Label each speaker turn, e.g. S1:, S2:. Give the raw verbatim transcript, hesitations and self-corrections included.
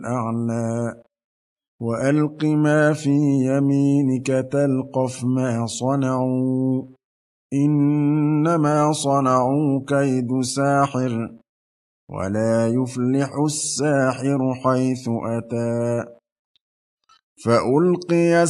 S1: الأعلى وألق ما في يمينك تلقف ما صنعوا إنما صنعوا كيد ساحر ولا يفلح الساحر حيث أتى فألقي